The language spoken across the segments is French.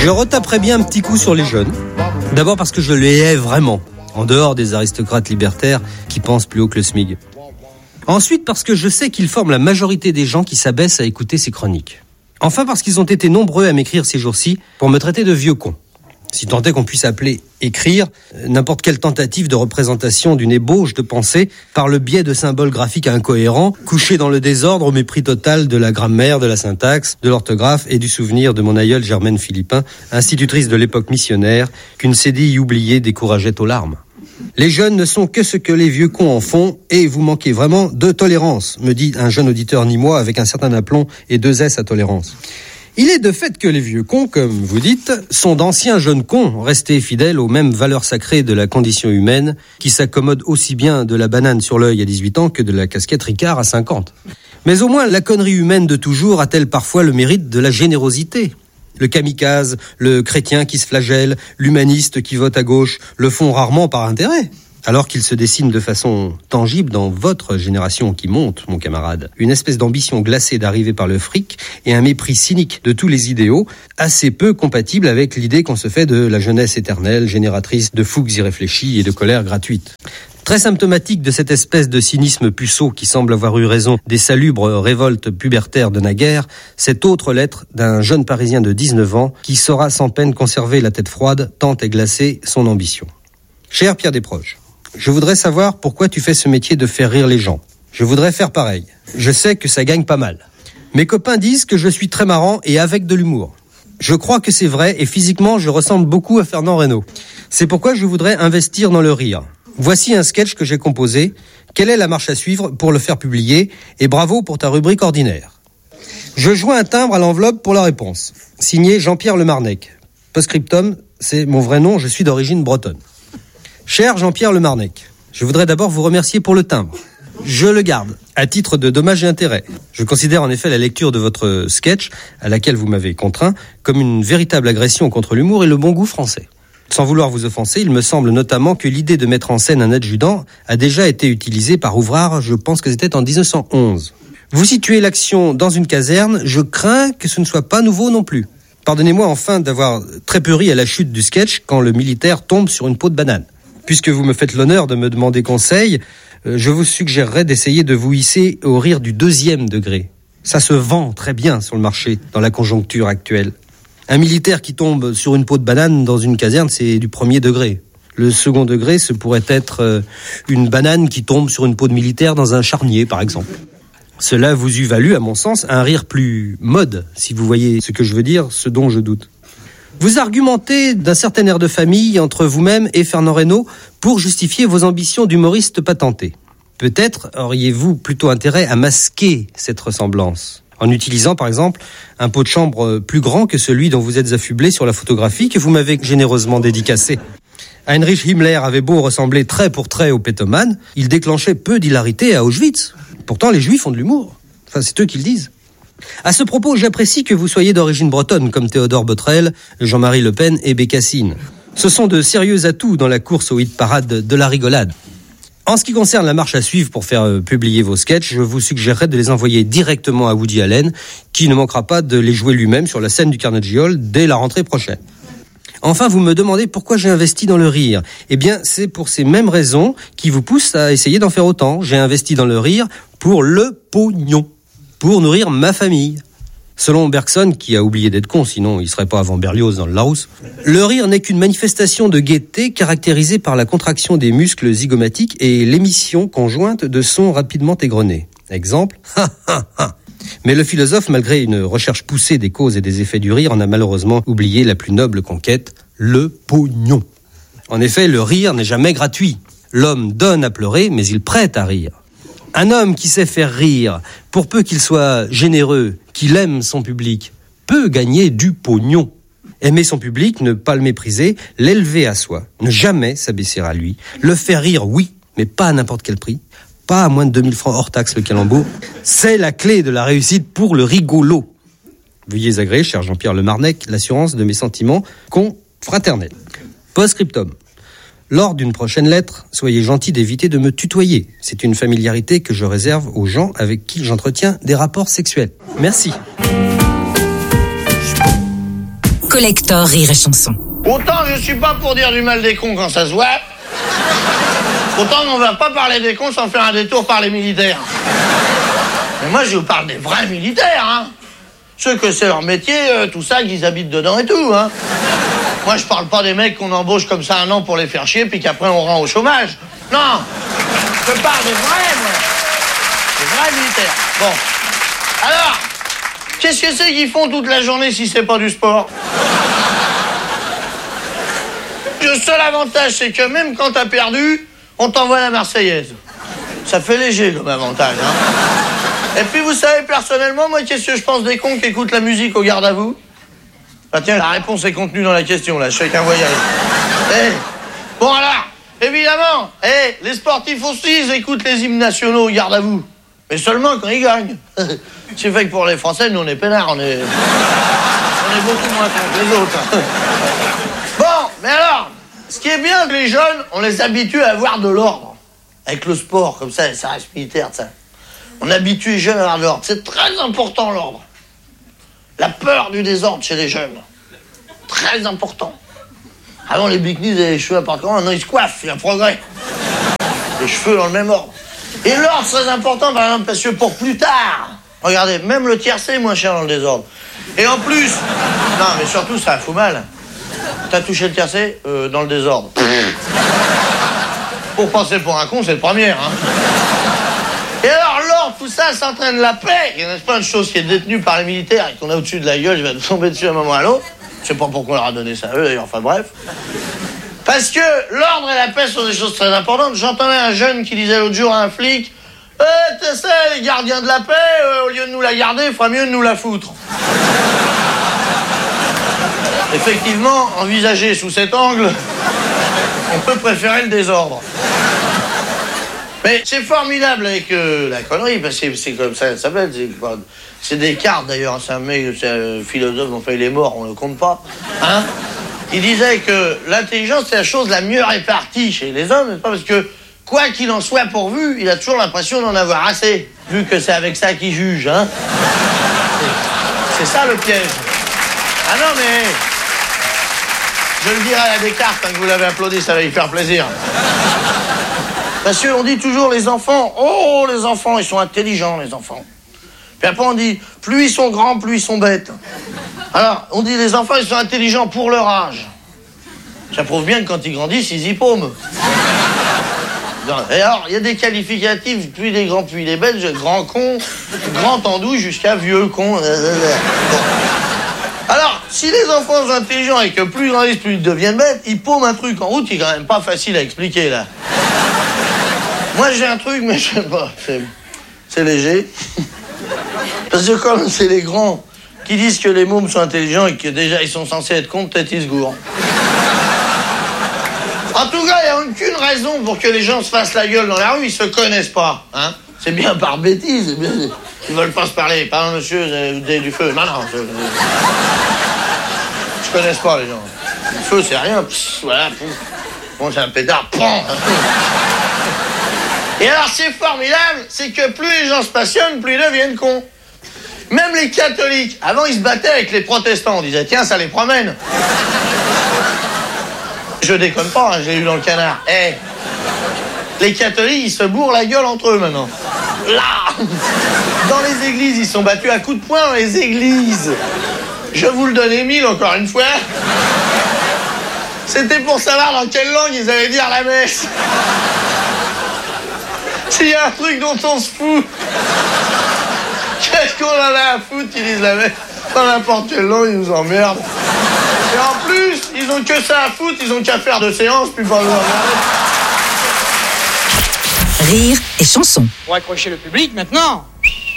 Je retaperai bien un petit coup sur les jeunes. D'abord parce que je les hais vraiment, en dehors des aristocrates libertaires qui pensent plus haut que le SMIG. Ensuite parce que je sais qu'ils forment la majorité des gens qui s'abaissent à écouter ces chroniques. Enfin parce qu'ils ont été nombreux à m'écrire ces jours-ci pour me traiter de vieux con. Si tant est qu'on puisse appeler écrire n'importe quelle tentative de représentation d'une ébauche de pensée par le biais de symboles graphiques incohérents, couchés dans le désordre au mépris total de la grammaire, de la syntaxe, de l'orthographe et du souvenir de mon aïeule Germaine Philippin, institutrice de l'époque missionnaire, qu'une cédille oubliée décourageait aux larmes. Les jeunes ne sont que ce que les vieux cons en font et vous manquez vraiment de tolérance, me dit un jeune auditeur nîmois avec un certain aplomb et 2 S à tolérance. Il est de fait que les vieux cons, comme vous dites, sont d'anciens jeunes cons, restés fidèles aux mêmes valeurs sacrées de la condition humaine, qui s'accommodent aussi bien de la banane sur l'œil à 18 ans que de la casquette Ricard à 50. Mais au moins, la connerie humaine de toujours a-t-elle parfois le mérite de la générosité ? Le kamikaze, le chrétien qui se flagelle, l'humaniste qui vote à gauche, le font rarement par intérêt. Alors qu'il se dessine de façon tangible dans votre génération qui monte, mon camarade, une espèce d'ambition glacée d'arriver par le fric et un mépris cynique de tous les idéaux, assez peu compatible avec l'idée qu'on se fait de la jeunesse éternelle, génératrice de fougues irréfléchies et de colère gratuite. Très symptomatique de cette espèce de cynisme puceau qui semble avoir eu raison des salubres révoltes pubertaires de naguère, cette autre lettre d'un jeune Parisien de 19 ans qui saura sans peine conserver la tête froide tant est glacée son ambition. Cher Pierre Desproges, je voudrais savoir pourquoi tu fais ce métier de faire rire les gens. Je voudrais faire pareil. Je sais que ça gagne pas mal. Mes copains disent que je suis très marrant et avec de l'humour. Je crois que c'est vrai et physiquement je ressemble beaucoup à Fernand Reynaud. C'est pourquoi je voudrais investir dans le rire. Voici un sketch que j'ai composé. Quelle est la marche à suivre pour le faire publier ? Et bravo pour ta rubrique ordinaire. Je joins un timbre à l'enveloppe pour la réponse. Signé Jean-Pierre Lemarnec. Post-scriptum, c'est mon vrai nom, je suis d'origine bretonne. Cher Jean-Pierre Lemarnec, je voudrais d'abord vous remercier pour le timbre. Je le garde, à titre de dommages et intérêts. Je considère en effet la lecture de votre sketch, à laquelle vous m'avez contraint, comme une véritable agression contre l'humour et le bon goût français. Sans vouloir vous offenser, il me semble notamment que l'idée de mettre en scène un adjudant a déjà été utilisée par Ouvrard, je pense que c'était en 1911. Vous situez l'action dans une caserne, je crains que ce ne soit pas nouveau non plus. Pardonnez-moi enfin d'avoir très peu ri à la chute du sketch quand le militaire tombe sur une peau de banane. Puisque vous me faites l'honneur de me demander conseil, je vous suggérerais d'essayer de vous hisser au rire du 2e degré. Ça se vend très bien sur le marché dans la conjoncture actuelle. Un militaire qui tombe sur une peau de banane dans une caserne, c'est du 1er degré. Le 2nd degré, ce pourrait être une banane qui tombe sur une peau de militaire dans un charnier, par exemple. Cela vous eût valu, à mon sens, un rire plus mode, si vous voyez ce que je veux dire, ce dont je doute. Vous argumentez d'un certain air de famille entre vous-même et Fernand Reynaud pour justifier vos ambitions d'humoriste patenté. Peut-être auriez-vous plutôt intérêt à masquer cette ressemblance, en utilisant par exemple un pot de chambre plus grand que celui dont vous êtes affublé sur la photographie que vous m'avez généreusement dédicacée. Heinrich Himmler avait beau ressembler trait pour trait au pétomane, il déclenchait peu d'hilarité à Auschwitz. Pourtant les Juifs ont de l'humour. Enfin, c'est eux qui le disent. À ce propos, j'apprécie que vous soyez d'origine bretonne, comme Théodore Botrel, Jean-Marie Le Pen et Bécassine. Ce sont de sérieux atouts dans la course au hit parade de la rigolade. En ce qui concerne la marche à suivre pour faire publier vos sketchs, je vous suggérerais de les envoyer directement à Woody Allen, qui ne manquera pas de les jouer lui-même sur la scène du Carnegie Hall dès la rentrée prochaine. Enfin, vous me demandez pourquoi j'ai investi dans le rire. Eh bien, c'est pour ces mêmes raisons qui vous poussent à essayer d'en faire autant. J'ai investi dans le rire pour le pognon, pour nourrir ma famille. Selon Bergson, qui a oublié d'être con, sinon il serait pas avant Berlioz dans le Larousse, le rire n'est qu'une manifestation de gaieté caractérisée par la contraction des muscles zygomatiques et l'émission conjointe de sons rapidement égrenés. Exemple, ha ha ha. Mais le philosophe, malgré une recherche poussée des causes et des effets du rire, en a malheureusement oublié la plus noble conquête, le pognon. En effet, le rire n'est jamais gratuit. L'homme donne à pleurer, mais il prête à rire. Un homme qui sait faire rire, pour peu qu'il soit généreux, qu'il aime son public, peut gagner du pognon. Aimer son public, ne pas le mépriser, l'élever à soi, ne jamais s'abaisser à lui. Le faire rire, oui, mais pas à n'importe quel prix. Pas à moins de 2000 francs hors taxe le calembour. C'est la clé de la réussite pour le rigolo. Veuillez agréer, cher Jean-Pierre Lemarnec, l'assurance de mes sentiments confraternels. Post-scriptum. Lors d'une prochaine lettre, soyez gentil d'éviter de me tutoyer. C'est une familiarité que je réserve aux gens avec qui j'entretiens des rapports sexuels. Merci. Collector Rire et Chanson. Autant je suis pas pour dire du mal des cons quand ça se voit, autant on va pas parler des cons sans faire un détour par les militaires. Mais moi je vous parle des vrais militaires, hein. Ceux que c'est leur métier, tout ça, qu'ils habitent dedans et tout, hein. Moi je parle pas des mecs qu'on embauche comme ça 1 an pour les faire chier puis qu'après on rend au chômage. Non, je parle des vrais, moi. Des vrais militaires. Bon, alors, qu'est-ce que c'est qu'ils font toute la journée si c'est pas du sport? Le seul avantage, c'est que même quand t'as perdu, on t'envoie la Marseillaise. Ça fait léger comme avantage, hein. Et puis vous savez, personnellement, moi, qu'est-ce que je pense des cons qui écoutent la musique au garde à vous? Ah tiens, la réponse est contenue dans la question, là, chacun voit y aller. Bon alors, évidemment, les sportifs aussi, ils écoutent les hymnes nationaux au garde à vous. Mais seulement quand ils gagnent. C'est fait que pour les Français, nous on est peinards, on est beaucoup moins cons que les autres. Bon, mais alors, ce qui est bien que les jeunes, on les habitue à avoir de l'ordre. Avec le sport, comme ça, les services militaires, ça. On habitue les jeunes à avoir de l'ordre. C'est très important, l'ordre. La peur du désordre chez les jeunes. Très important. Avant, les biknis avaient les cheveux n'importe comment, maintenant ils se coiffent, il y a un progrès. Les cheveux dans le même ordre. Et l'ordre, c'est très important, par exemple, parce que pour plus tard, regardez, même le tiercé est moins cher dans le désordre. Et en plus, non, mais surtout, ça fout mal. T'as touché le tiercé dans le désordre. Pour passer pour un con, c'est le premier, hein. Et alors, l'ordre, tout ça, s'entraîne la paix. Il y a pas une chose qui est détenue par les militaires et qu'on a au-dessus de la gueule, je vais tomber dessus à un moment ou à l'autre. Je sais pas pourquoi on leur a donné ça à eux, d'ailleurs, enfin bref. Parce que l'ordre et la paix sont des choses très importantes. J'entendais un jeune qui disait l'autre jour à un flic, tu sais, les gardiens de la paix, au lieu de nous la garder, il fera mieux de nous la foutre. Effectivement, envisagé sous cet angle, on peut préférer le désordre. Mais c'est formidable avec la connerie, parce que c'est comme ça s'appelle. C'est Descartes d'ailleurs, c'est un mec, c'est un philosophe, enfin il est mort, on le compte pas. Hein? Il disait que l'intelligence c'est la chose la mieux répartie chez les hommes, n'est-ce pas? Parce que quoi qu'il en soit pourvu, il a toujours l'impression d'en avoir assez, vu que c'est avec ça qu'il juge. Hein? C'est ça le piège. Ah non mais... Je le dirai à Descartes, quand vous l'avez applaudi, ça va lui faire plaisir. Parce qu'on dit toujours les enfants, oh les enfants, ils sont intelligents les enfants. Puis après on dit, plus ils sont grands, plus ils sont bêtes. Alors, on dit les enfants, ils sont intelligents pour leur âge. Ça prouve bien que quand ils grandissent, ils y paument. Et alors, il y a des qualificatifs, plus les grands, plus les bêtes, grand con, grand andouille, jusqu'à vieux con. Alors, si les enfants sont intelligents et que plus ils grandissent, plus ils deviennent bêtes, ils paument un truc en route qui est quand même pas facile à expliquer, là. Moi, j'ai un truc, mais je sais pas, c'est léger. Parce que comme c'est les grands qui disent que les mômes sont intelligents et que déjà ils sont censés être cons, peut-être ils se gourent. En tout cas, il n'y a aucune raison pour que les gens se fassent la gueule dans la rue, ils se connaissent pas, hein. C'est bien par bêtise, c'est bien... Ils veulent pas se parler. Pardon, monsieur, vous avez du feu. Non, je connaisse pas les gens. Le feu, c'est rien. Pss, voilà. Bon, c'est un pétard. Et alors, c'est formidable, c'est que plus les gens se passionnent, plus ils deviennent cons. Même les catholiques. Avant, ils se battaient avec les protestants. On disait, tiens, ça les promène. Je déconne pas, hein, j'ai lu dans le Canard. Les catholiques, ils se bourrent la gueule entre eux maintenant. Là, dans les églises, ils sont battus à coups de poing dans les églises. Je vous le donne, Émile, encore une fois. C'était pour savoir dans quelle langue ils allaient dire la messe. S'il y a un truc dont on se fout, qu'est-ce qu'on en a à foutre qu'ils disent la messe? Dans n'importe quelle langue, ils nous emmerdent. Et en plus, ils ont que ça à foutre, ils ont qu'à faire de séances, puis pas nous emmerder. Rire et Chanson. Pour accrocher le public, maintenant,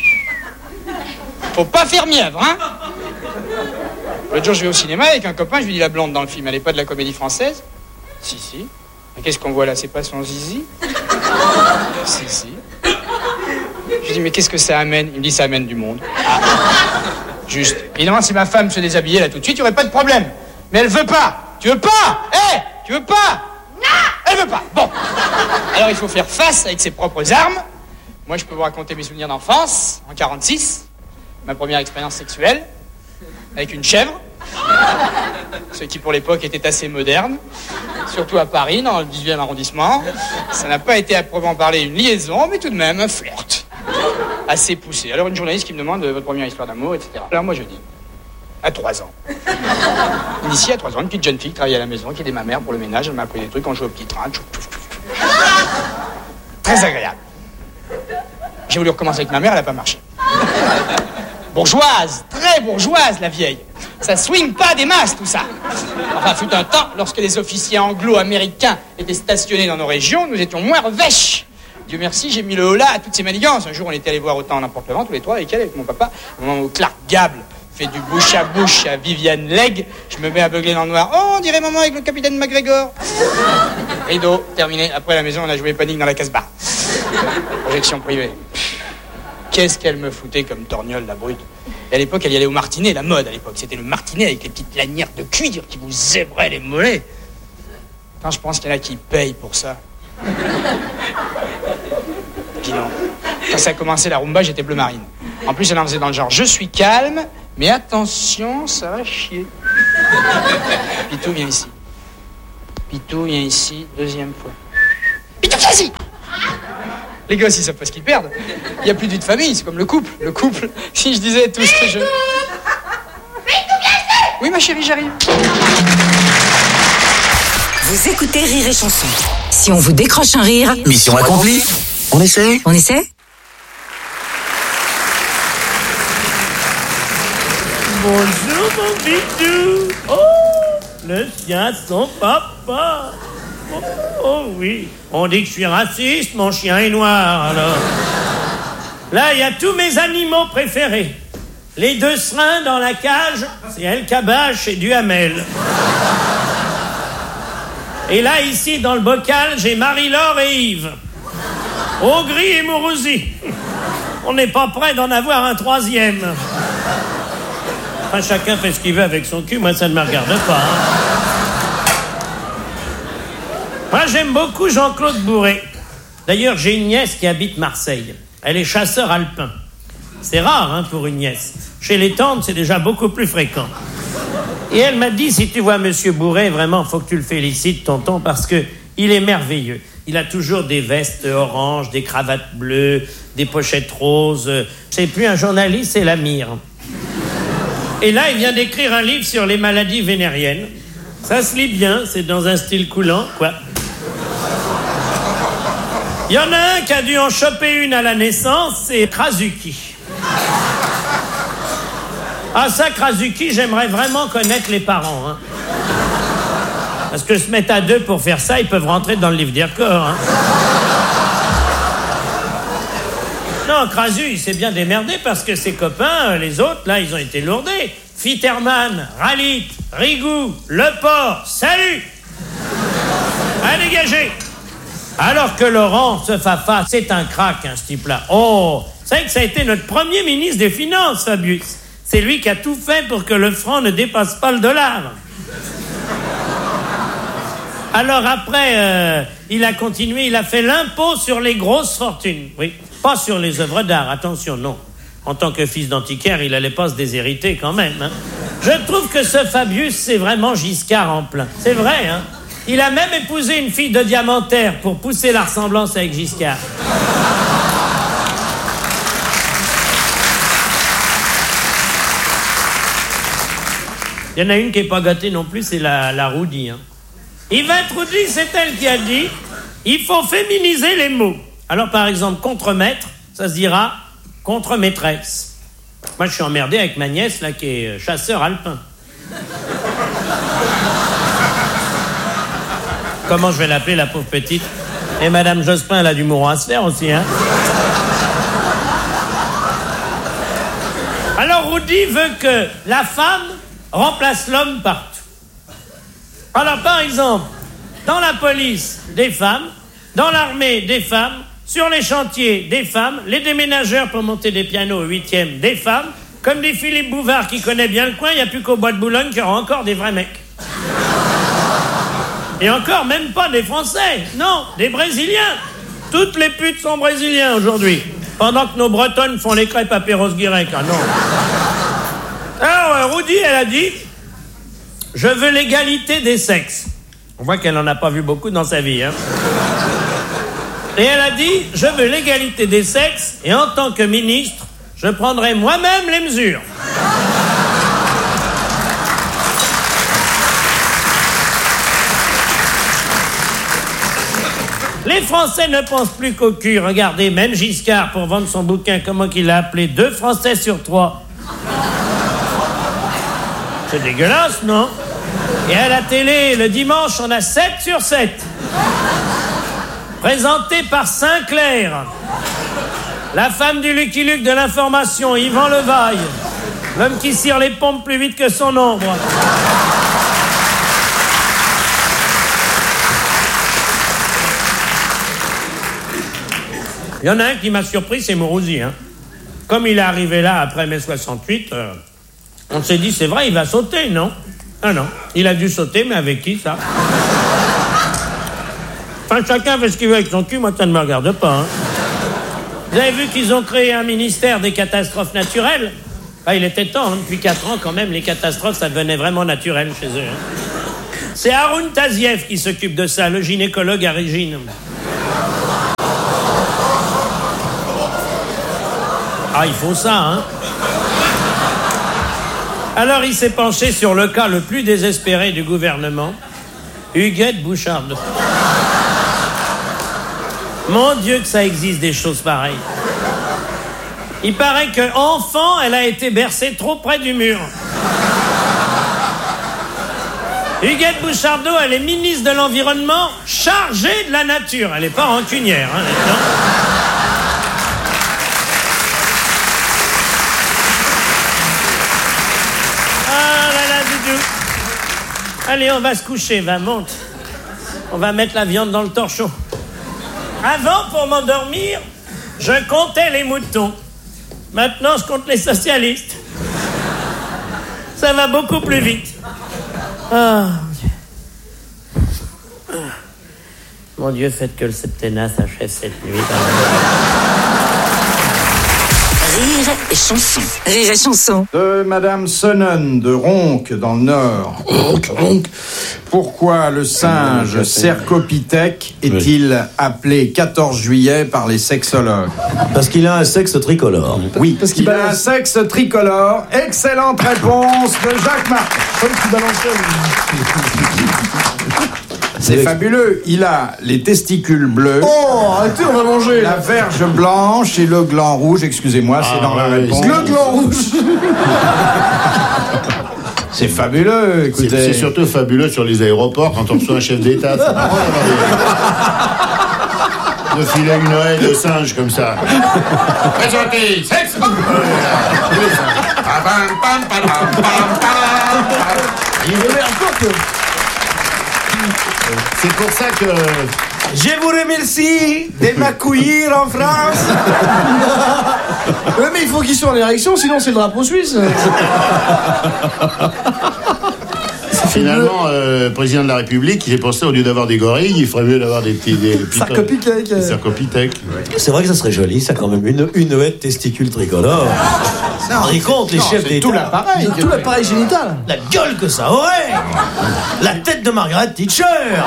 faut pas faire mièvre, hein. L'autre jour, je vais au cinéma avec un copain, je lui dis la blonde dans le film, elle est pas de la comédie française? Si. Mais qu'est-ce qu'on voit là, c'est pas son zizi? Si. Je lui dis, mais qu'est-ce que ça amène? Il me dit, ça amène du monde. Ah. Juste. Évidemment, si ma femme se déshabillait là tout de suite, il n'y aurait pas de problème. Mais elle veut pas. Tu veux pas? Tu veux pas? Non! Elle veut pas. Bon. Alors il faut faire face avec ses propres armes. Moi, je peux vous raconter mes souvenirs d'enfance, en 46. Ma première expérience sexuelle, avec une chèvre. Ce qui, pour l'époque, était assez moderne. Surtout à Paris, dans le 18e arrondissement. Ça n'a pas été à proprement parler une liaison, mais tout de même un flirt. Assez poussé. Alors, une journaliste qui me demande votre première histoire d'amour, etc. Alors, moi, je dis, à 3 ans. Ici, à 3 ans, une petite jeune fille qui travaillait à la maison, qui aidait ma mère pour le ménage. Elle m'a appris des trucs, on jouait au petit train. Très agréable. J'ai voulu recommencer avec ma mère, elle n'a pas marché. Bourgeoise, très bourgeoise, la vieille. Ça swing pas des masses, tout ça. Enfin, fut un temps, lorsque les officiers anglo-américains étaient stationnés dans nos régions, nous étions moins revêches. Dieu merci, j'ai mis le holà à toutes ces manigances. Un jour, on était allés voir Autant n'importe le vent, tous les trois, avec elle, avec mon papa. Au moment où Clark Gable fait du bouche à bouche à Viviane Legge, je me mets aveugler dans le noir. Oh, on dirait maman avec le capitaine McGregor. Rideau, terminé. Après, à la maison, on a joué Panique dans la Casbah. Projection privée. Qu'est-ce qu'elle me foutait comme torgnole, la brute. Et à l'époque, elle y allait au martinet, la mode à l'époque. C'était le martinet avec les petites lanières de cuir qui vous zébraient les mollets. Quand je pense qu'il y en a qui payent pour ça. Puis non. Quand ça a commencé la rumba, j'étais bleu marine. En plus, elle en faisait dans le genre, je suis calme, mais attention, ça va chier. Pitou, viens ici. Pitou, viens ici, deuxième fois. Pitou, viens ici. Les gosses, ils savent pas ce qu'ils perdent. Il n'y a plus de vie de famille, c'est comme le couple. Le couple, si je disais tout ce que je... Oui, ma chérie, j'arrive. Vous écoutez Rire et Chanson. Si on vous décroche un rire... Mission accomplie. On essaie? On essaie? Bonjour mon bidou. Oh, le chien son papa. Oh oui, on dit que je suis raciste, mon chien est noir, alors. Là, il y a tous mes animaux préférés. Les 2 serins dans la cage, c'est El Kabash et Duhamel. Et là, ici, dans le bocal, j'ai Marie-Laure et Yves. Augry et Mourouzi. On n'est pas près d'en avoir un 3e. Enfin, chacun fait ce qu'il veut avec son cul, moi, ça ne me regarde pas, hein. Moi, j'aime beaucoup Jean-Claude Bourré. D'ailleurs, j'ai une nièce qui habite Marseille. Elle est chasseur alpin. C'est rare, hein, pour une nièce. Chez les tantes, c'est déjà beaucoup plus fréquent. Et elle m'a dit, si tu vois Monsieur Bourré, vraiment, faut que tu le félicites, tonton, parce que il est merveilleux. Il a toujours des vestes oranges, des cravates bleues, des pochettes roses. C'est plus un journaliste, c'est l'Amir. Et là, il vient d'écrire un livre sur les maladies vénériennes. Ça se lit bien, c'est dans un style coulant, quoi. Il y en a un qui a dû en choper une à la naissance, c'est Krasuki. Ah ça, Krasuki, j'aimerais vraiment connaître les parents, hein. Parce que se mettre à 2 pour faire ça, ils peuvent rentrer dans le livre des records, hein. Non, Krasu, il s'est bien démerdé parce que ses copains, les autres, là, ils ont été lourdés. Fitterman, Ralit, Rigou, Leport, salut! À dégager! Alors que Laurent, ce Fafa, c'est un crack, hein, ce type-là. Oh, c'est vrai que ça a été notre premier ministre des Finances, Fabius. C'est lui qui a tout fait pour que le franc ne dépasse pas le dollar. Alors après, il a continué, il a fait l'impôt sur les grosses fortunes. Oui, pas sur les œuvres d'art, attention, non. En tant que fils d'antiquaire, il allait pas se déshériter quand même, hein. Je trouve que ce Fabius, c'est vraiment Giscard en plein. C'est vrai, hein. Il a même épousé une fille de diamantaire pour pousser la ressemblance avec Giscard. Il y en a une qui n'est pas gâtée non plus, c'est la Roudy, hein. Yvette Roudy, c'est elle qui a dit « Il faut féminiser les mots ». Alors, par exemple, contremaître, ça se dira contre-maîtresse. Moi, je suis emmerdé avec ma nièce, là, qui est chasseur alpin. Comment je vais l'appeler, la pauvre petite? Et Madame Jospin, elle a du mouron à se faire aussi, hein. Alors, Roudy veut que la femme remplace l'homme partout. Alors, par exemple, dans la police, des femmes, dans l'armée, des femmes, sur les chantiers, des femmes, les déménageurs pour monter des pianos au 8e, des femmes, comme dit Philippe Bouvard qui connaît bien le coin, il n'y a plus qu'au Bois de Boulogne qu'il y aura encore des vrais mecs. Et encore, même pas des Français, non, des Brésiliens. Toutes les putes sont brésiliens aujourd'hui, pendant que nos Bretonnes font les crêpes à Perros-Guirec, ah non. Alors, Roudy, elle a dit, je veux l'égalité des sexes. On voit qu'elle n'en a pas vu beaucoup dans sa vie, hein. Et elle a dit, je veux l'égalité des sexes, et en tant que ministre, je prendrai moi-même les mesures. Les Français ne pensent plus qu'au cul. Regardez, même Giscard, pour vendre son bouquin, comment qu'il l'a appelé, 2 Français sur 3. C'est dégueulasse, non? Et à la télé, le dimanche, on a 7 sur 7. Présenté par Sinclair. La femme du Lucky Luke de l'information, Yvan Levaille. L'homme qui cire les pompes plus vite que son ombre. Il y en a un qui m'a surpris, c'est Mourouzi, hein. Comme il est arrivé là après mai 68, on s'est dit, c'est vrai, il va sauter, non? Ah non, il a dû sauter, mais avec qui, ça? Enfin, chacun fait ce qu'il veut avec son cul, moi, ça ne me regarde pas, hein. Vous avez vu qu'ils ont créé un ministère des catastrophes naturelles? Ah, il était temps, hein. Depuis 4 ans, quand même, les catastrophes, ça devenait vraiment naturel chez eux, hein. C'est Haroun Taziev qui s'occupe de ça, le gynécologue à Régine. Ah, il faut ça, hein. Alors, il s'est penché sur le cas le plus désespéré du gouvernement, Huguette Bouchardot. Mon Dieu, que ça existe des choses pareilles. Il paraît qu'enfant, elle a été bercée trop près du mur. Huguette Bouchardot, elle est ministre de l'Environnement, chargée de la nature. Elle n'est pas rancunière, hein, d'accord ? Allez, on va se coucher, va, monte. On va mettre la viande dans le torchon. Avant, pour m'endormir, je comptais les moutons. Maintenant, je compte les socialistes. Ça va beaucoup plus vite. Oh, mon Dieu, faites que le septennat s'achève cette nuit. Rire et chanson. Rire et chanson. De Madame Sonnen de Ronque, dans le Nord. Ronque. Pourquoi le singe Cercopithèque est-il appelé 14 juillet par les sexologues? Parce qu'il a un sexe tricolore. Oui, parce qu'il a un sexe tricolore. Excellente réponse de Jacques Martin. C'est fabuleux. Il a les testicules bleus. Oh, arrêtez, on va manger. La verge blanche et le gland rouge. Excusez-moi, c'est dans la réponse. Le gland rouge. C'est fabuleux, écoutez. C'est surtout fabuleux sur les aéroports quand on reçoit un chef d'État. C'est marrant de filer une oreille de singe comme ça. Présentez, sexe. C'est pour ça que... Je vous remercie de m'accueillir en France. Mais il faut qu'ils soient en érection, sinon c'est le drapeau suisse. Finalement, président de la République, il s'est pensé, au lieu d'avoir des gorilles, il ferait mieux d'avoir des Cercopithèques. Cercopithèques. C'est vrai que ça serait joli, ça, quand même. Une haie de testicules tricolores. Ça en compte, les chefs d'État. Tout l'appareil. Tout l'appareil génital. La gueule que ça aurait. La tête de Margaret Thatcher.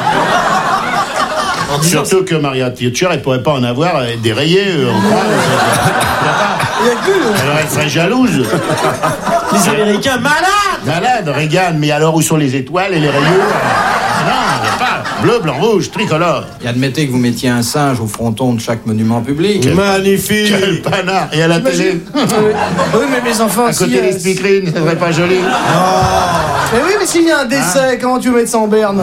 Surtout que Margaret Thatcher, elle pourrait pas en avoir des rayés en croix. Alors elle serait jalouse. Les Américains malades. Regarde, mais alors où sont les étoiles et les rayures? Non, il n'y a pas. Bleu, blanc, rouge, tricolore. Et admettez que vous mettiez un singe au fronton de chaque monument public. Magnifique. Quel panard. Et à la télé. Oui, mais mes enfants, À côté des speakerines, ça serait pas joli. Mais oui, mais s'il y a un décès, comment tu veux mettre ça en berne?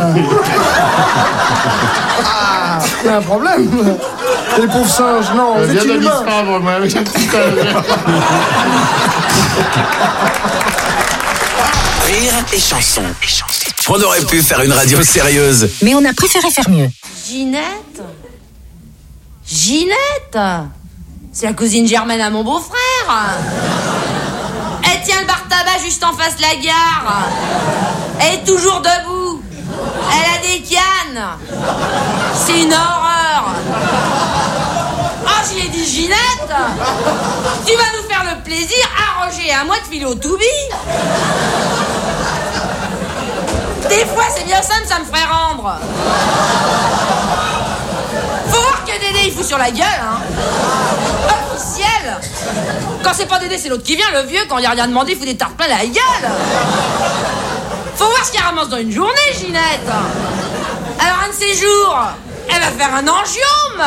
Il y a un problème. Les pauvres singes, non, Je c'est viens de inhumain. distraire, moi, avec un petit singe. Rire et chanson. On aurait pu faire une radio sérieuse. Mais on a préféré faire mieux. Ginette? C'est la cousine germaine à mon beau-frère. Elle tient le bar tabac juste en face de la gare. Elle est toujours debout. Elle a des cannes. C'est une horreur. Ah, j'y ai dit, Ginette, tu vas nous faire le plaisir à Roger et à moi de filer au Toubi. bien simple, ça me ferait rendre. Faut voir que Dédé, il fout sur la gueule, hein. Officiel. Quand c'est pas Dédé, c'est l'autre qui vient, le vieux, quand il a rien demandé, il fout des tartes plein la gueule. Faut voir ce qu'elle ramasse dans une journée, Ginette. Alors, un de ces jours, elle va faire un angiome.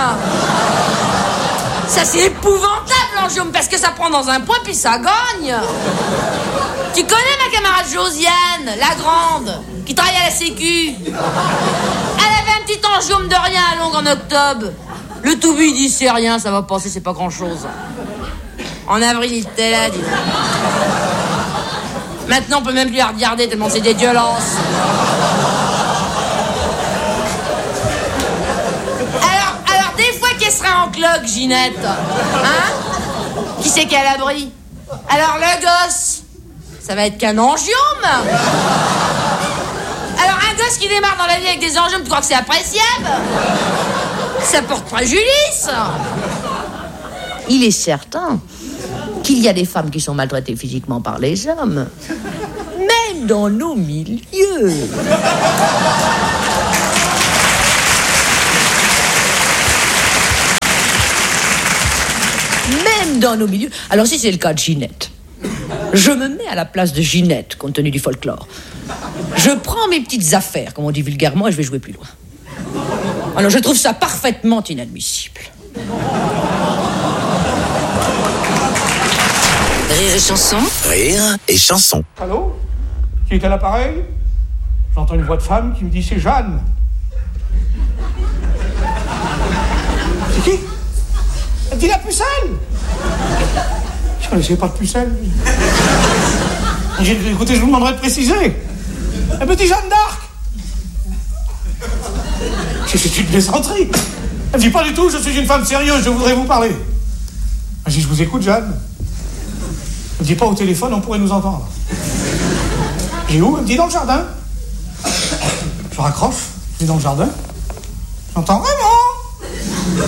Ça, c'est épouvantable, l'angiome, parce que ça prend dans un point, puis ça gagne. Tu connais ma camarade Josiane, la grande, qui travaille à la Sécu. Elle avait un petit angiome de rien à Longue en octobre. Le tout-bu, il dit, c'est rien, ça va passer, c'est pas grand-chose. En avril, il était là, dis donc. Maintenant, on peut même plus la regarder tellement c'est dégueulasse. Alors, des fois qu'elle sera en cloque, Ginette, hein? Qui c'est qui est à l'abri? Alors, le gosse, ça va être qu'un angiome. Alors, un gosse qui démarre dans la vie avec des angiomes, tu crois que c'est appréciable? Ça porte préjudice. Il est certain qu'il y a des femmes qui sont maltraitées physiquement par les hommes, même dans nos milieux. Même dans nos milieux. Alors si c'est le cas de Ginette, je me mets à la place de Ginette, compte tenu du folklore. Je prends mes petites affaires, comme on dit vulgairement, et je vais jouer plus loin. Alors je trouve ça parfaitement inadmissible. Rire et chanson. Rire et chanson. Allô? Qui est à l'appareil? J'entends une voix de femme qui me dit c'est Jeanne. C'est qui? Elle dit la pucelle. Je connaissais pas de pucelle. Écoutez, je vous demanderai de préciser. Elle me dit Jeanne d'Arc. C'est une plaisanterie. Elle me dit pas du tout, je suis une femme sérieuse, je voudrais vous parler. Je dis je vous écoute, Jeanne. Elle me dit pas au téléphone, on pourrait nous entendre. Je dis où? Elle me dit dans le jardin. Je raccroche, je dis dans le jardin. J'entends Raymond.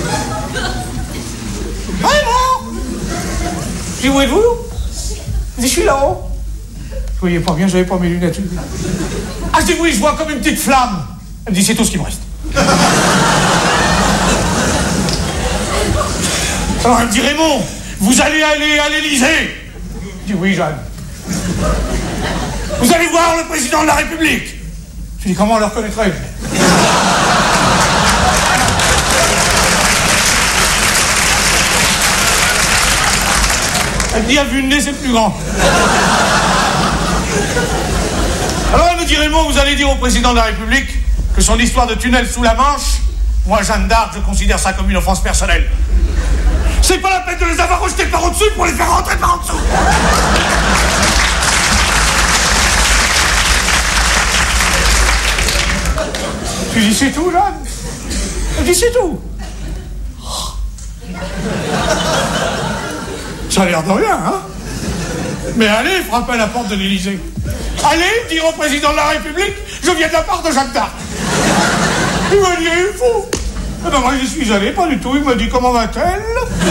Raymond. Je dis où êtes-vous? Elle dit je suis là-haut. Je voyais pas bien, j'avais pas mes lunettes. Ah, je dis oui, je vois comme une petite flamme. Elle me dit c'est tout ce qui me reste. Alors elle me dit Raymond, vous allez aller à l'Élysée. Je dis oui, Jeanne. Vous allez voir le président de la République. Je dis comment on le reconnaîtrait? Elle me dit à vue de nez c'est plus grand. Alors elle me dit Raymond, vous allez dire au président de la République que son histoire de tunnel sous la Manche, moi Jeanne d'Arc, je considère ça comme une offense personnelle. C'est pas la peine de les avoir rejetés par au-dessus pour les faire rentrer par en dessous. Tu dis c'est tout, Jeanne? Elle dit c'est tout. Ça a l'air de rien, hein? Mais allez, frappez à la porte de l'Élysée. Allez, dire au président de la République, je viens de la part de Jeanne d'Arc. Il m'a dit, il est fou. Eh ben moi j'y suis allé, pas du tout. Il m'a dit, comment va-t-elle?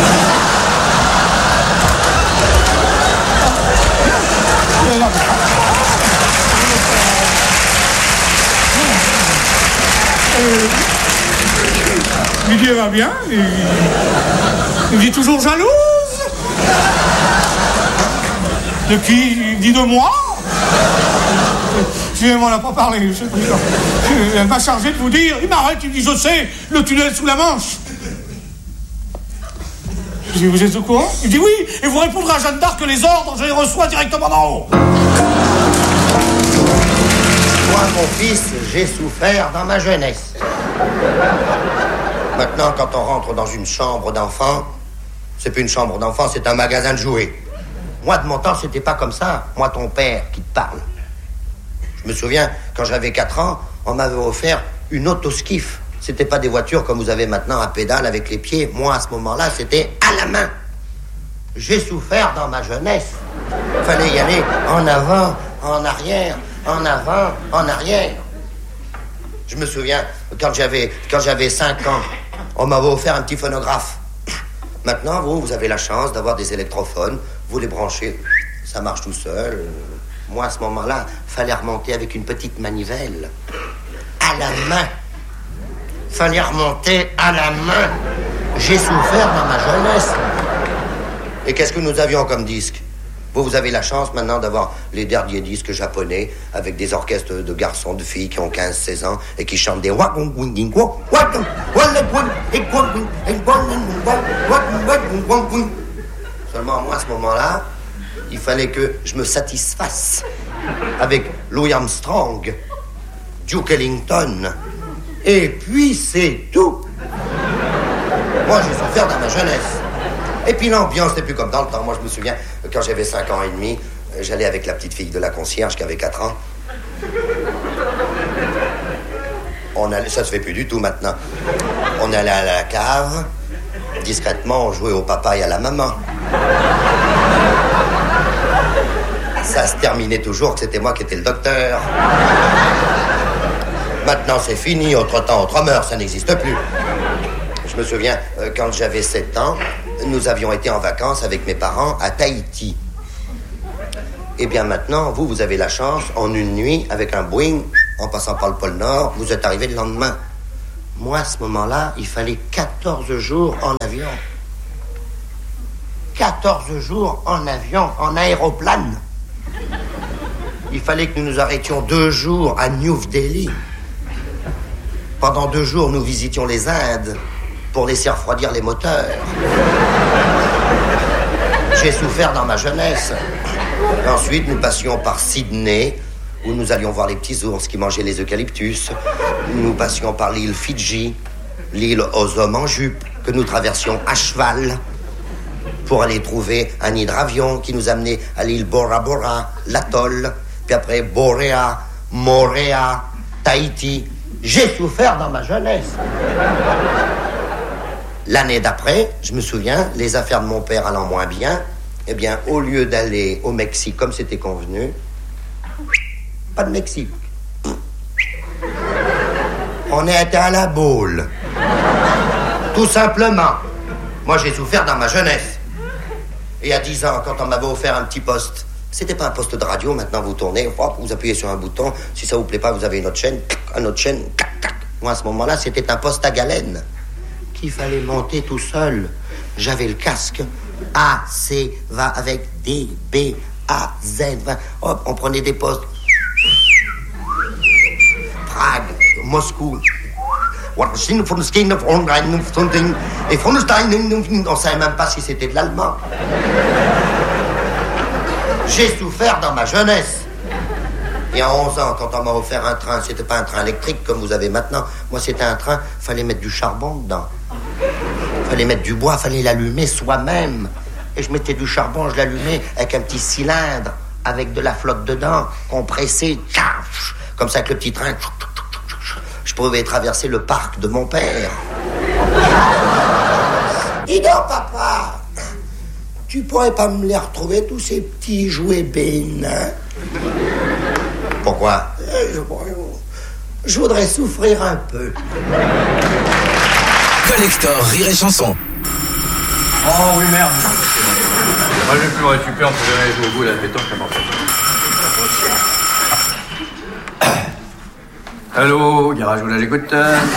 Il dit, elle va bien. Il dit, toujours jalouse. De qui? Il dit, de moi. Je lui ai dit, on n'a pas parlé, monsieur le président. Elle m'a chargé de vous dire. Il m'arrête, il dit, je sais, le tunnel sous la Manche. Je dis, vous êtes au courant? Il dit, oui, et vous répondrez à Jeanne d'Arc que les ordres, je les reçois directement d'en haut. Moi, mon fils, j'ai souffert dans ma jeunesse. Maintenant, quand on rentre dans une chambre d'enfant, c'est plus une chambre d'enfant, c'est un magasin de jouets. Moi, de mon temps, c'était pas comme ça. Moi, ton père qui te parle. Je me souviens, quand j'avais 4 ans, on m'avait offert une autoskiff. C'était pas des voitures comme vous avez maintenant à pédale avec les pieds. Moi, à ce moment-là, c'était à la main. J'ai souffert dans ma jeunesse. Fallait y aller en avant, en arrière, en avant, en arrière. Je me souviens, quand j'avais 5 ans, on m'avait offert un petit phonographe. Maintenant, vous avez la chance d'avoir des électrophones. Vous les branchez, ça marche tout seul. Moi, à ce moment-là, fallait remonter avec une petite manivelle. à la main. Fallait remonter à la main. J'ai souffert dans ma jeunesse. Et qu'est-ce que nous avions comme disque? Vous avez la chance maintenant d'avoir les derniers disques japonais avec des orchestres de garçons, de filles qui ont 15-16 ans et qui chantent des... Seulement, moi, à ce moment-là, il fallait que je me satisfasse avec Louis Armstrong, Duke Ellington, et puis c'est tout. Moi, j'ai souffert dans ma jeunesse. Et puis l'ambiance n'est plus comme dans le temps. Moi, je me souviens, quand j'avais 5 ans et demi, j'allais avec la petite fille de la concierge qui avait 4 ans. Ça se fait plus du tout maintenant. On allait à la cave, discrètement, on jouait au papa et à la maman. Ça se terminait toujours que c'était moi qui étais le docteur. Maintenant, c'est fini. Autre temps, autre mœurs, ça n'existe plus. Je me souviens, quand j'avais 7 ans, nous avions été en vacances avec mes parents à Tahiti. Eh bien maintenant, vous avez la chance, en une nuit, avec un Boeing, en passant par le pôle Nord, vous êtes arrivé le lendemain. Moi, à ce moment-là, il fallait 14 jours en avion. 14 jours en avion, en aéroplane. Il fallait que nous nous arrêtions 2 jours à New Delhi. Pendant 2 jours, nous visitions les Indes pour laisser refroidir les moteurs. J'ai souffert dans ma jeunesse. Ensuite, nous passions par Sydney, où nous allions voir les petits ours qui mangeaient les eucalyptus. Nous passions par l'île Fidji, l'île aux hommes en jupe, que nous traversions à cheval pour aller trouver un hydravion qui nous amenait à l'île Bora Bora, l'atoll, puis après Boréa, Moorea, Tahiti. J'ai souffert dans ma jeunesse. L'année d'après, je me souviens, les affaires de mon père allant moins bien, eh bien, au lieu d'aller au Mexique comme c'était convenu, pas de Mexique. On est été à la Baule. Tout simplement. Moi, j'ai souffert dans ma jeunesse. Et à 10 ans, quand on m'avait offert un petit poste, c'était pas un poste de radio, maintenant vous tournez, hop, vous appuyez sur un bouton, si ça vous plaît pas, vous avez une autre chaîne, Moi, à ce moment-là, c'était un poste à galène qu'il fallait monter tout seul. J'avais le casque. A, C, va avec D, B, A, Z, va. Hop, on prenait des postes. Prague, Moscou. On savait même pas si c'était de l'allemand. J'ai souffert dans ma jeunesse. Et à 11 ans, quand on m'a offert un train, c'était pas un train électrique comme vous avez maintenant. Moi, c'était un train, fallait mettre du charbon dedans. Fallait mettre du bois, fallait l'allumer soi-même. Et je mettais du charbon, je l'allumais avec un petit cylindre, avec de la flotte dedans, compressé. Comme ça, avec le petit train, je pouvais traverser le parc de mon père. Dis donc, papa, tu pourrais pas me les retrouver, tous ces petits jouets bénins? Pourquoi? Je voudrais souffrir un peu. Collector Rire et Chanson. Oh oui, merde. Moi, j'ai plus récupéré, on peut aller jouer au bout de la pétanque, Allô, garage, vous l'écoute?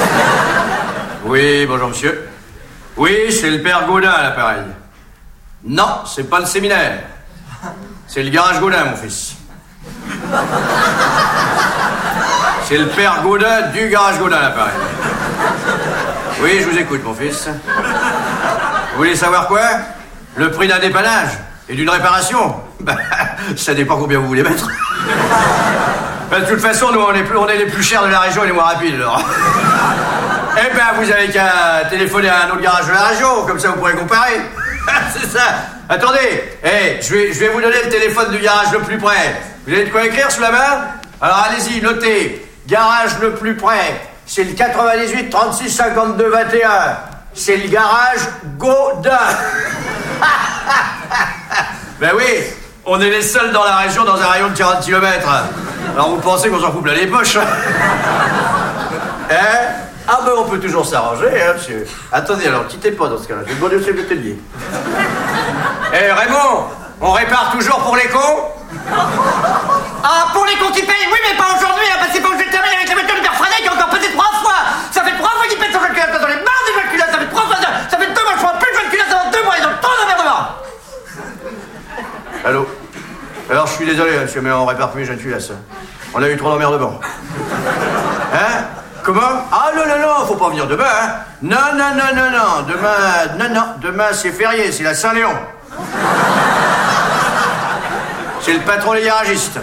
Oui, bonjour monsieur. Oui, c'est le père Gaudin à l'appareil. Non, c'est pas le séminaire. C'est le garage Gaudin, mon fils. C'est le père Gaudin du garage Gaudin à l'appareil. Oui, je vous écoute, mon fils. Vous voulez savoir quoi? Le prix d'un dépannage et d'une réparation? Ben, ça dépend combien vous voulez mettre. Ben, de toute façon, nous, on est les plus chers de la région et les moins rapides, alors. Eh ben, vous avez qu'à téléphoner à un autre garage de la région, comme ça vous pourrez comparer. C'est ça. Attendez, je vais vous donner le téléphone du garage le plus près. Vous avez de quoi écrire sous la main? Alors allez-y, notez. Garage le plus près, c'est le 98 36 52 21. C'est le garage Gaudin. Ben oui, on est les seuls dans la région dans un rayon de 40 km. Alors vous pensez qu'on s'en fout plein les poches? Hein? Ah ben on peut toujours s'arranger, hein, monsieur. Attendez, alors, quittez pas dans ce cas-là. Je vais demander au chef d'atelier. Eh, Raymond, on répare toujours pour les cons? Ah, pour les cons qui payent, oui, mais pas aujourd'hui, hein, parce qu'il faut que je termine avec la voiture de Père Fredek encore. monsieur, mais on répare plus les jeunes culasses. On a eu trop d'emmerdements. Hein? Comment? Ah non, faut pas venir demain, hein? Non. Demain c'est férié, c'est la Saint-Léon. C'est le patron des garagistes.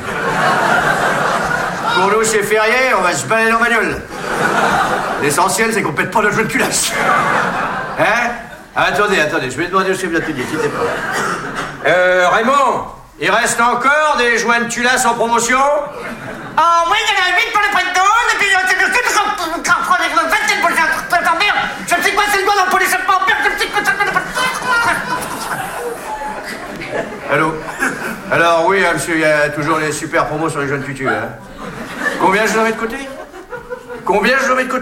Pour nous, c'est férié, on va se balader en bagnole. L'essentiel, c'est qu'on pète pas notre jeu de culasse. Hein? Attendez, je vais demander au chef d'atelier, quittez pas. Raymond, il reste encore des joints de culasse en promotion? Ah oui, il y en a 8 pour le prix de 12, et puis c'est le truc avec le 27 pour le faire. Merde, je me sais quoi, c'est le doigt dans le pot d'échappement. Allô? Alors oui, hein, monsieur, il y a toujours les super promos sur les jeunes tutus, hein. Combien je leur mets de côté? Combien?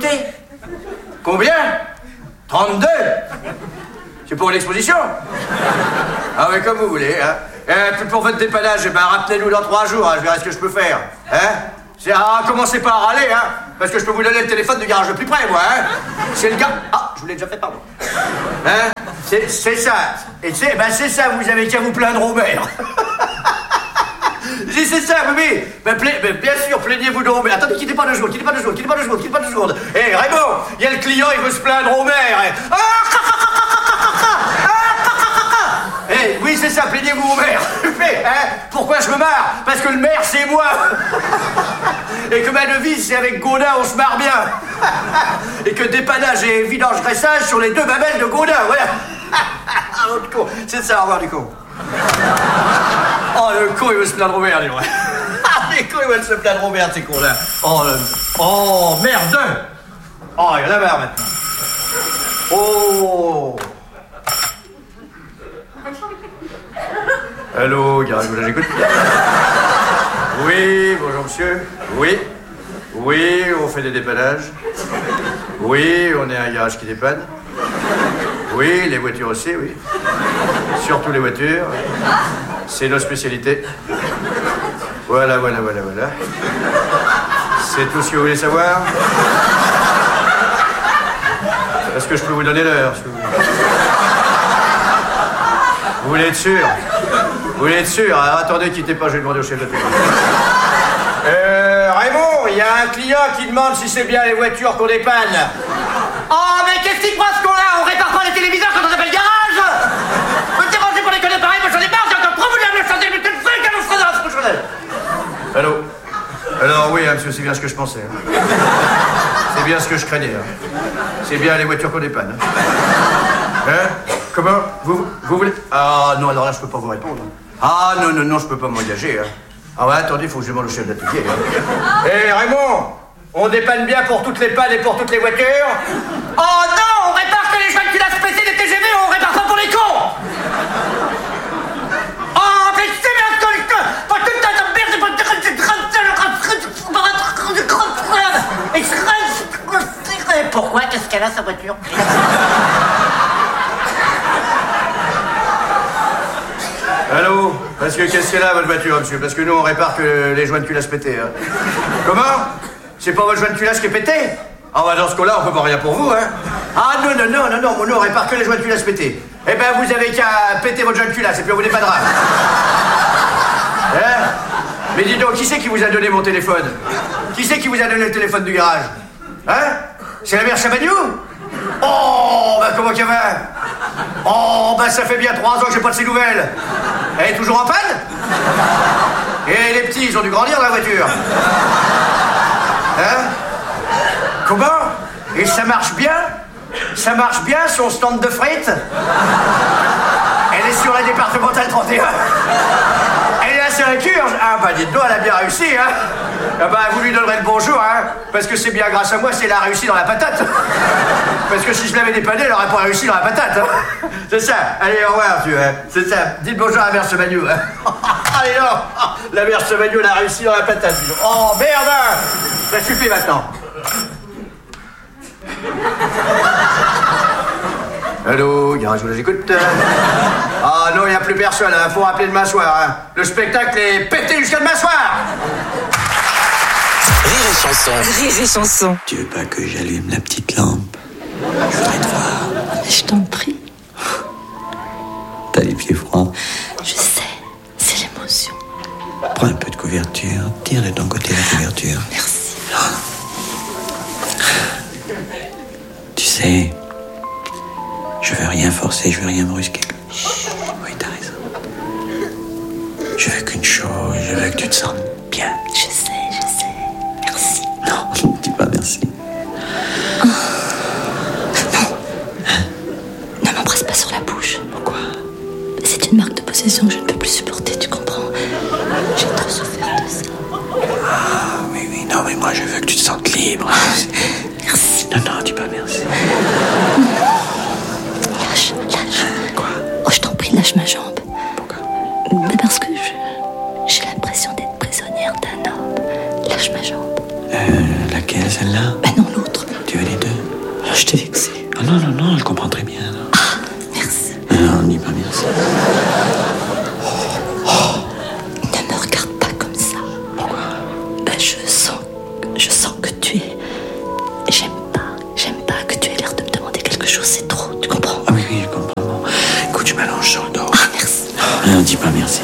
32? C'est pour l'exposition? Ah oui, comme vous voulez, hein. Pour votre dépannage, rappelez-nous dans 3 jours, hein, je verrai ce que je peux faire. Hein? Commencez pas à râler, hein, parce que je peux vous donner le téléphone du garage le plus près, moi, hein. C'est le gars... Ah, je vous l'ai déjà fait, pardon. Hein? C'est ça. Et c'est ça, vous avez qu'à vous plaindre au maire. C'est ça, oui. Bien sûr, plaignez-vous donc. Mais attendez, quittez pas 2 secondes. Hé, Raymond, il y a le client, il veut se plaindre au maire. Oui, c'est ça, plaignez-vous au maire. Pourquoi je me marre? Parce que le maire, c'est moi. Et que ma devise, c'est avec Gaudin, on se marre bien. Et que dépannage et vidange-graissage sur les 2 babelles de Gaudin, voilà. L'autre con, c'est ça, au revoir du con. Oh, le con, il veut se plaindre au maire, dis donc. Les cons, ils veulent se plaindre au maire, ces cons-là. Oh, merde. Oh, il y en a marre, maintenant. Oh. Allô, garage, j'écoute. Oui, bonjour, monsieur. Oui, on fait des dépannages. Oui, on est un garage qui dépanne. Oui, les voitures aussi, oui. Surtout les voitures. C'est nos spécialités. Voilà. C'est tout ce que vous voulez savoir? Est-ce que je peux vous donner l'heure, si vous voulez? Vous voulez être sûr? Alors, attendez, quittez pas, je vais demander au chef d'atelier. Raymond, il y a un client qui demande si c'est bien les voitures qu'on dépanne. Oh, mais qu'est-ce qu'il croit ce con-là? On répare pas les téléviseurs quand on appelle garage? Me dérangez pour les conneries pareilles, moi j'en ai marre, j'ai encore trop voulu me changer, mais tu le fais, qu'elle nous fera dans ce Chanel. Allô? Alors oui, hein, monsieur, c'est bien ce que je pensais. Hein. C'est bien ce que je craignais. Hein. C'est bien les voitures qu'on dépanne. Hein? Comment? Vous voulez? Ah non, alors là, je peux pas vous répondre. Ah non, je peux pas m'engager. Hein. Ah ouais, attendez, il faut que je demande au chef d'atelier. Hé, Raymond, on dépanne bien pour toutes les pannes et pour toutes les voitures? Oh non, on répare que les joints de culasse PC des TGV, on répare pas pour les cons. Oh, mais c'est bien ce que je... Pas tout le temps, merde, c'est pas... Pourquoi? Qu'est-ce qu'elle a, sa voiture? Allô? Parce que qu'est-ce qu'elle a, votre voiture, monsieur? Parce que nous, on répare que les joints de culasse pétés. Hein. Comment? C'est pas votre joint de culasse qui est pété? Ah bah dans ce cas-là, on peut pas rien pour vous, hein. Ah non, nous, on répare que les joints de culasse pétés. Eh ben, vous avez qu'à péter votre joint de culasse et puis on vous dépannera. Hein? Mais dis donc, qui c'est qui vous a donné mon téléphone? Qui c'est qui vous a donné le téléphone du garage? Hein? C'est la mère Chabagnou? Oh, bah comment qu'elle va? Oh, bah ça fait bien 3 ans que j'ai pas de ses nouvelles. Elle est toujours en panne? Et les petits, ils ont dû grandir dans la voiture. Hein? Comment? Et ça marche bien? Ça marche bien, son stand de frites? Elle est sur la départementale 31. Elle est à Saint-Curge. Ah bah dites donc, elle a bien réussi, hein? Ah bah vous lui donnerez le bonjour, hein? Parce que c'est bien grâce à moi si elle a réussi dans la patate. Parce que si je l'avais dépanné, elle aurait pas réussi dans la patate, hein? C'est ça. Allez, au revoir, tu vois. C'est ça. Dites bonjour à la mère Semagnou, hein? Allez, non! La mère Semagnou, elle a réussi dans la patate. Oh, merde! Ça suffit maintenant. Allô, garage, j'écoute. Ah non, il n'y a plus personne, hein. Faut rappeler demain soir, hein. Le spectacle est pété jusqu'à demain soir. Rire et chanson. Tu veux pas que j'allume la petite lampe? Je voudrais te voir. Je t'en prie. T'as les pieds froids. Je sais, c'est l'émotion. Prends un peu de coca. couverture. Tire de ton côté la couverture. Merci. Tu sais, je veux rien forcer, je veux rien brusquer. Oui, t'as raison. Je veux qu'une chose, je veux que tu te sentes bien. Je sais. Merci. Non, dis pas merci. Oh. Non. Hein? Ne m'embrasse pas sur la bouche. Pourquoi? C'est une marque de possession que je ne peux plus supporter, tu comprends? J'ai trop souffert de ça. Ah, oui, non, mais moi je veux que tu te sentes libre. Merci. Non, dis pas merci. Lâche. Quoi? Oh, je t'en prie, lâche ma jambe. Pourquoi? Parce que j'ai l'impression d'être prisonnière d'un homme. Lâche ma jambe. Laquelle, celle-là? Non, l'autre. Tu veux les deux? Je t'ai vexé. Oh, non, je comprends très bien. Non. Ah, merci. Non, dis pas merci. Ne me regarde pas comme ça. Pourquoi? Je sens que tu es... J'aime pas que tu aies l'air de me demander quelque chose, c'est trop, tu comprends? Ah oui, je comprends. Bon. Écoute, je m'allonge sur le dos. Ah, merci. Non, dis pas merci.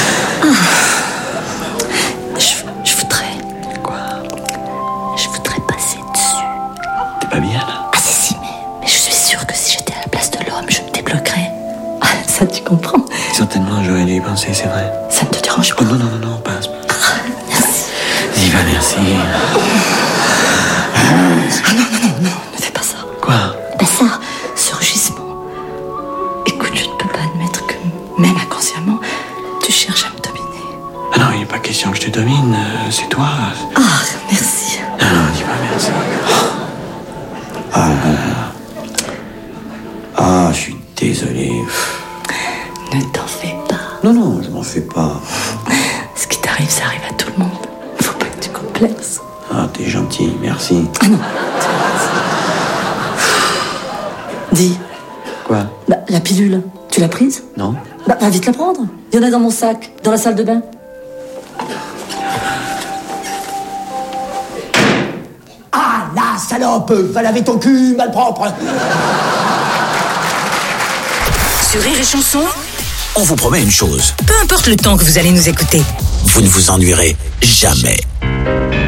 Je voudrais... Quoi? Je voudrais passer dessus. T'es pas bien, là? Ah si, mais je suis sûre que si j'étais à la place de l'homme, je me débloquerais. Ah, ça, tu comprends? Certainement, j'aurais dû y penser, c'est vrai. Ça ne te dérange pas? Oh, non, passe. Merci. Dis pas merci. Non, ne fais pas ça. Quoi? Ça, ce rugissement. Écoute, je ne peux pas admettre que, même inconsciemment, tu cherches à me dominer. Ah non, il n'est pas question que je te domine, c'est toi. Ah, merci. Non, dis pas merci. Ah, je suis désolé. Ne t'en fais pas. Non, je m'en fais pas. Ce qui t'arrive, ça arrive à tout le monde. Faut pas que tu complexes. Ah, t'es gentil, merci. Ah non. Dis. Quoi? La pilule, tu l'as prise? Non. Va vite la prendre. Il y en a dans mon sac, dans la salle de bain. Ah, la salope! Va laver ton cul, malpropre! Sur Rire et Chanson, On vous promet une chose. peu importe le temps que vous allez nous écouter, Vous ne vous ennuierez jamais.